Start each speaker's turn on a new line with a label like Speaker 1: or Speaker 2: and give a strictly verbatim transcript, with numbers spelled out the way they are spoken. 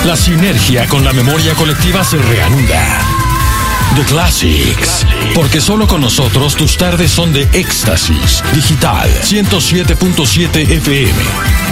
Speaker 1: La sinergia con la memoria colectiva se reanuda. The Classics. Porque solo con nosotros tus tardes son de éxtasis. Digital ciento siete punto siete F M.